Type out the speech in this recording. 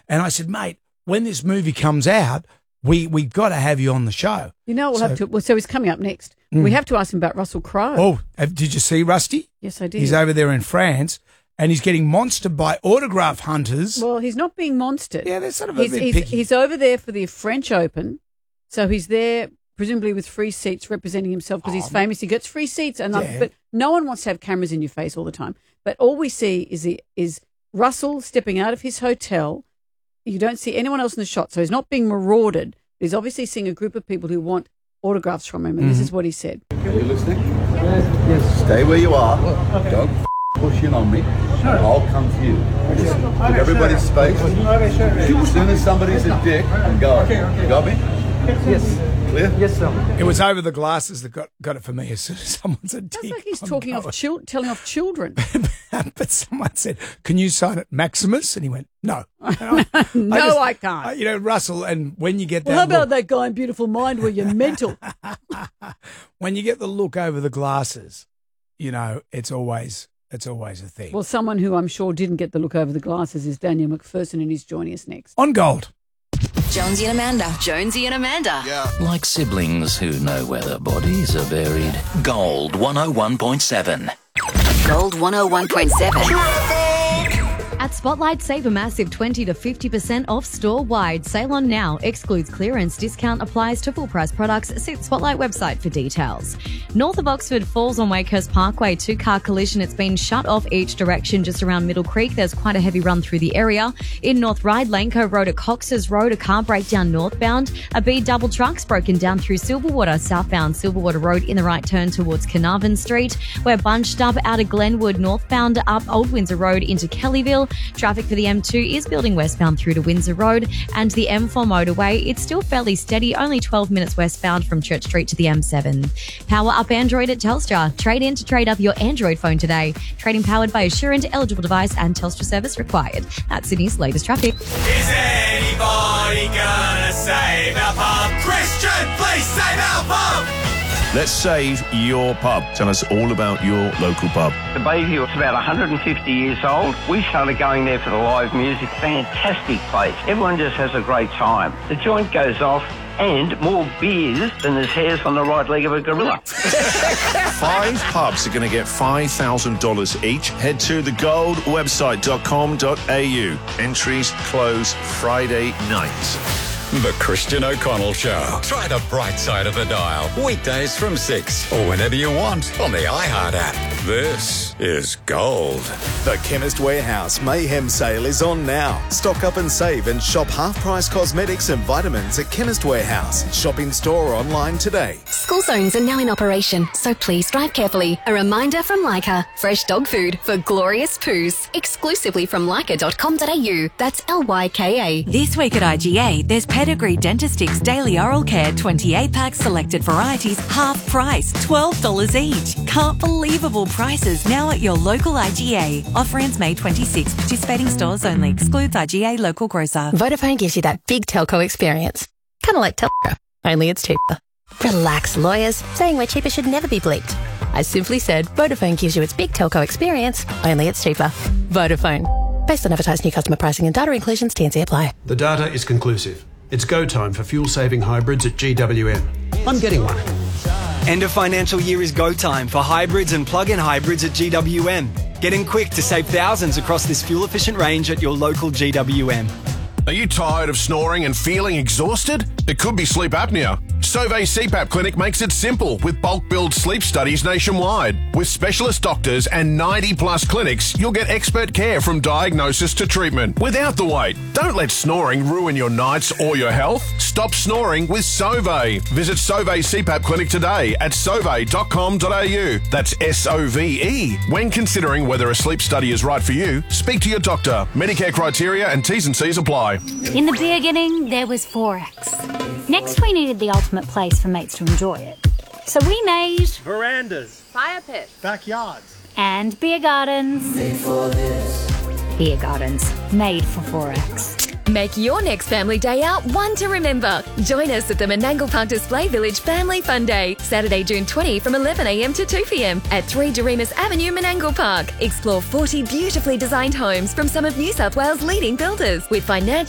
And I said, mate, when this movie comes out, we've got to have you on the show. You know, we'll have to. Well, so he's coming up next. We have to ask him about Russell Crowe. Oh, did you see Rusty? Yes, I did. He's over there in France, and he's getting monstered by autograph hunters. Well, he's not being monstered. Yeah, they're sort of a bit picky. He's over there for the French Open, so he's there presumably with free seats representing himself because he's famous. He gets free seats, but no one wants to have cameras in your face all the time. But all we see is Russell stepping out of his hotel. You don't see anyone else in the shot, so he's not being marauded. He's obviously seeing a group of people who want autographs from him, and this is what he said. Are you listening? Yes. Stay where you are. Don't push in on me. I'll come to you. Just give everybody space. As soon as somebody's a dick, go. You got me? Yes. Clear? Yes, sir. It was over the glasses that got it for me as soon as someone's a dick. It's like he's talking telling off children. But someone said, can you sign it Maximus? And he went, no. I can't. You know, Russell, and when you get that how about that guy in Beautiful Mind where you're mental? When you get the look over the glasses, you know, it's always a thing. Well, someone who I'm sure didn't get the look over the glasses is Daniel McPherson, and he's joining us next. On Gold. Jonesy and Amanda. Jonesy and Amanda. Yeah. Like siblings who know where their bodies are buried. Gold 101.7. Gold 101.7. At Spotlight, save a massive 20 to 50% off store-wide. Sale on now. Excludes clearance. Discount applies to full-price products. See the Spotlight website for details. North of Oxford falls on Wakehurst Parkway. 2-car collision. It's been shut off each direction just around Middle Creek. There's quite a heavy run through the area. In North Ryde, Lane Cove Road at Cox's Road, a car breakdown northbound. A B double truck's broken down through Silverwater, southbound Silverwater Road in the right turn towards Carnarvon Street. We're bunched up out of Glenwood, northbound up Old Windsor Road into Kellyville. Traffic for the M2 is building westbound through to Windsor Road, and the M4 motorway, it's still fairly steady, only 12 minutes westbound from Church Street to the M7. Power up Android at Telstra. Trade in to trade up your Android phone today. Trading powered by Assurant, eligible device and Telstra service required. That's Sydney's latest traffic. Is anybody gonna save our pub? Christian, please save our pub! Let's save your pub. Tell us all about your local pub. The Bayview is about 150 years old. We started going there for the live music. Fantastic place. Everyone just has a great time. The joint goes off and more beers than there's hairs on the right leg of a gorilla. 5 pubs are going to get $5,000 each. Head to thegoldwebsite.com.au. Entries close Friday night. The Christian O'Connell Show. Try the bright side of the dial. Weekdays from 6 or whenever you want on the iHeart app. This is Gold. The Chemist Warehouse Mayhem Sale is on now. Stock up and save and shop half-price cosmetics and vitamins at Chemist Warehouse. Shop in store or online today. School zones are now in operation, so please drive carefully. A reminder from Leica. Fresh dog food for glorious poos. Exclusively from leica.com.au. That's Lyka. This week at IGA, there's Pedigree Dentistix Daily Oral Care 28-pack selected varieties, half price, $12 each. Can't believable prices now at your local IGA. Offer ends May 26. Participating stores only. Excludes IGA local grocer. Vodafone gives you that big telco experience. Kind of like Telco, only it's cheaper. Relax, lawyers. Saying we're cheaper should never be bleeped. I simply said Vodafone gives you its big telco experience, only it's cheaper. Vodafone. Based on advertised new customer pricing and data inclusions, T&C apply. The data is conclusive. It's go time for fuel-saving hybrids at GWM. I'm getting one. End of financial year is go time for hybrids and plug-in hybrids at GWM. Get in quick to save thousands across this fuel-efficient range at your local GWM. Are you tired of snoring and feeling exhausted? It could be sleep apnea. Sauvé CPAP Clinic makes it simple with bulk billed sleep studies nationwide. With specialist doctors and 90-plus clinics, you'll get expert care from diagnosis to treatment without the wait. Don't let snoring ruin your nights or your health. Stop snoring with Sauvé. Visit Sauvé CPAP Clinic today at sauvé.com.au. That's SOVE. When considering whether a sleep study is right for you, speak to your doctor. Medicare criteria and T's and C's apply. In the beginning, there was Forex. Next, we needed the ultimate place for mates to enjoy it. So we made verandas, fire pits, backyards, and beer gardens. Made for this. Beer gardens made for Forex. Make your next family day out one to remember. Join us at the Menangle Park Display Village Family Fun Day, Saturday, June 20 from 11 a.m. to 2 p.m. at 3 Doremus Avenue, Menangle Park. Explore 40 beautifully designed homes from some of New South Wales' leading builders with financial